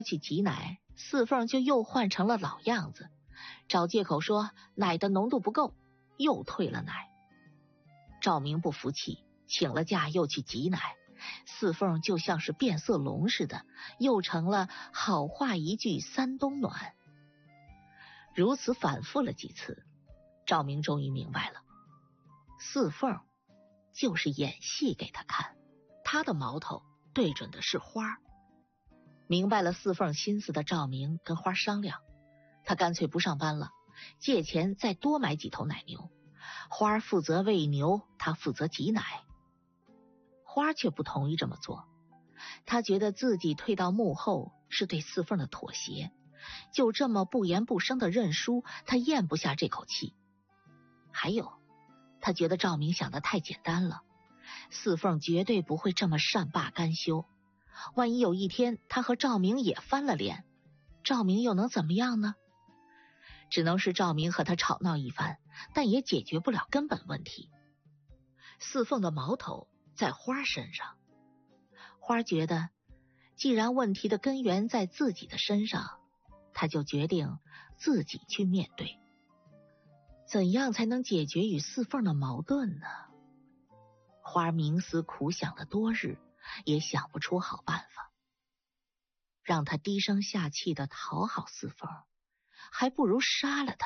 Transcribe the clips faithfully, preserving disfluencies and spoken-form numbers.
去挤奶，四凤就又换成了老样子，找借口说奶的浓度不够，又退了奶。赵明不服气，请了假又去挤奶，四凤就像是变色龙似的，又成了好话一句三冬暖。如此反复了几次，赵明终于明白了，四凤就是演戏给他看，他的矛头对准的是花。明白了四凤心思的赵明跟花商量，他干脆不上班了，借钱再多买几头奶牛，花负责喂牛，他负责挤奶。花却不同意这么做，他觉得自己退到幕后是对四凤的妥协，就这么不言不声的认输，他咽不下这口气。还有，他觉得赵明想得太简单了，四凤绝对不会这么善罢甘休，万一有一天他和赵明也翻了脸，赵明又能怎么样呢？只能是赵明和他吵闹一番，但也解决不了根本问题。四凤的矛头在花身上，花觉得既然问题的根源在自己的身上，他就决定自己去面对。怎样才能解决与四凤的矛盾呢？花冥思苦想了多日，也想不出好办法。让他低声下气的讨好四凤，还不如杀了他。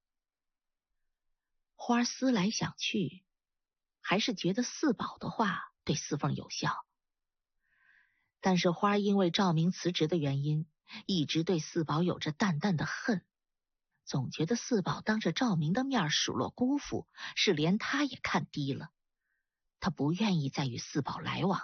花思来想去，还是觉得四宝的话对四凤有效。但是花因为赵明辞职的原因，一直对四宝有着淡淡的恨，总觉得四宝当着赵明的面数落姑父，是连他也看低了。他不愿意再与四宝来往了。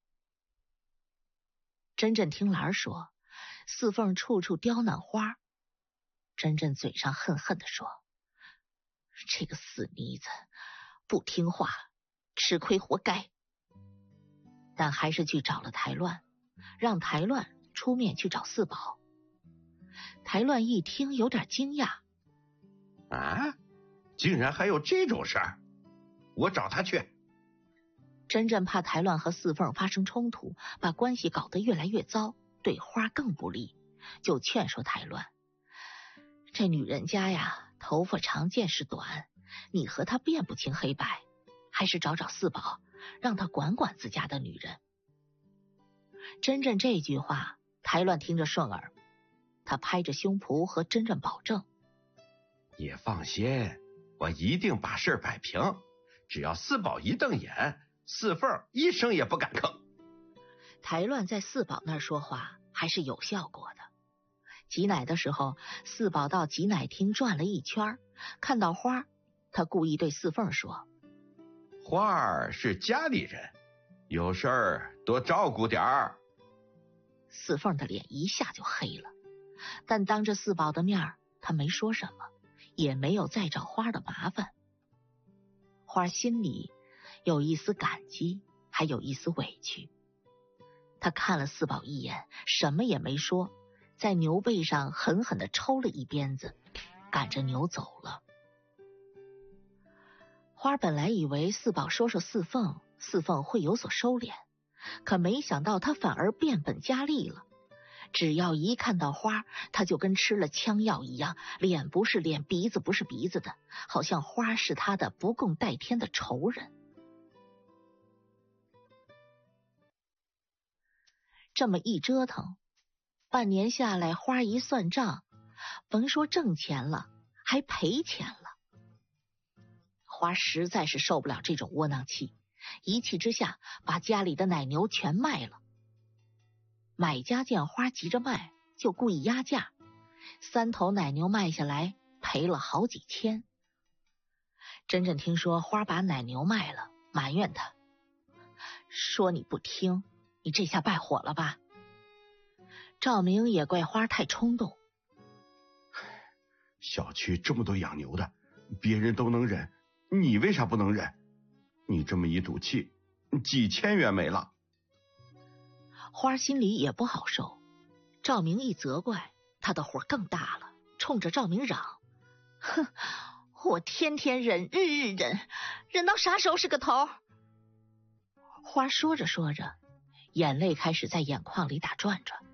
真真听兰儿说，四凤处处刁难花，真真嘴上恨恨地说，这个死妮子不听话，吃亏活该。但还是去找了台乱，让台乱出面去找四宝。台乱一听有点惊讶， 啊，竟然还有这种事儿，我找他去。 真正怕台乱和四凤发生冲突，把关系搞得越来越糟，对花更不利，就劝说台乱，这女人家呀，头发长见识短，你和她辨不清黑白，还是找找四宝，让他管管自家的女人。真正这句话台乱听着顺耳，他拍着胸脯和真正保证， 也放心，我一定把事摆平，只要四宝一瞪眼，四凤一声也不敢吭。 台乱在四宝那儿说话还是有效果的。挤奶的时候，四宝到挤奶厅转了一圈，看到花，他故意对四凤说， 花儿是家里人，有事儿多照顾点儿。 四凤的脸一下就黑了，但当着四宝的面，他没说什么，也没有再找花的麻烦。花心里有一丝感激，还有一丝委屈。他看了四宝一眼，什么也没说，在牛背上狠狠地抽了一鞭子，赶着牛走了。花本来以为四宝说说四凤，四凤会有所收敛，可没想到他反而变本加厉了。只要一看到花，他就跟吃了枪药一样，脸不是脸，鼻子不是鼻子的，好像花是他的不共戴天的仇人。这么一折腾，半年下来，花一算账，甭说挣钱了，还赔钱了。花实在是受不了这种窝囊气，一气之下把家里的奶牛全卖了。买家见花急着卖，就故意压价，三头奶牛卖下来赔了好几千。真正听说花把奶牛卖了，埋怨他，说你不听，你这下败火了吧？赵明也怪花太冲动， 小区这么多养牛的，别人都能忍，你为啥不能忍？你这么一赌气，几千元没了。 花心里也不好受，赵明一责怪，他的火更大了，冲着赵明嚷，哼，我天天忍，日日忍，忍到啥时候是个头？花说着说着，眼泪开始在眼眶里打转转。